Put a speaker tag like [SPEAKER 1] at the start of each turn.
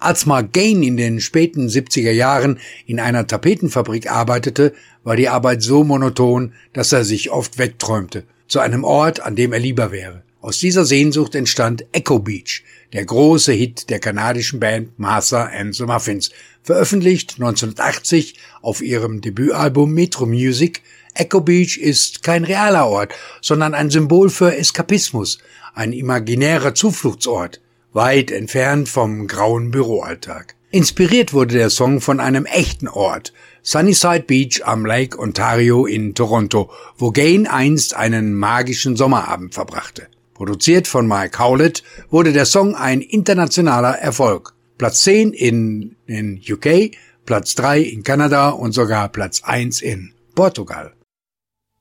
[SPEAKER 1] Als Mark Gain in den späten 70er Jahren in einer Tapetenfabrik arbeitete, war die Arbeit so monoton, dass er sich oft wegträumte, zu einem Ort, an dem er lieber wäre. Aus dieser Sehnsucht entstand Echo Beach, der große Hit der kanadischen Band Martha and the Muffins, veröffentlicht 1980 auf ihrem Debütalbum Metro Music. Echo Beach ist kein realer Ort, sondern ein Symbol für Eskapismus, ein imaginärer Zufluchtsort, weit entfernt vom grauen Büroalltag. Inspiriert wurde der Song von einem echten Ort, Sunnyside Beach am Lake Ontario in Toronto, wo Gain einst einen magischen Sommerabend verbrachte. Produziert von Mike Howlett wurde der Song ein internationaler Erfolg. Platz 10 in UK, Platz 3 in Kanada und sogar Platz 1 in Portugal.